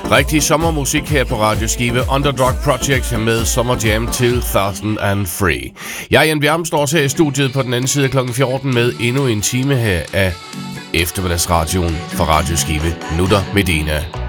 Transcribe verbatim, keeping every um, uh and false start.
Rigtig sommermusik her på Radio Skive. Underdog Project med Summer Jam to thousand three. Jeg, Jan Bjerm, står her i studiet på den anden side klokken fjorten med endnu en time her af eftermiddagsradioen for Radio Skive. Nutter Medina.